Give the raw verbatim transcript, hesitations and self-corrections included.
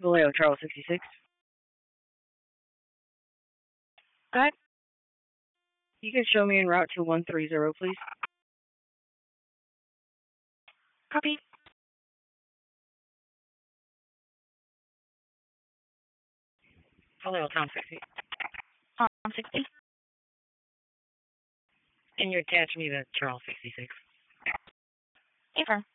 Vallejo, Charles sixty-six. Go ahead. You can show me en route to one three zero, please. Copy. Vallejo, Tom sixty. Um, sixty. And you attach me to Charles sixty-six. Affirm.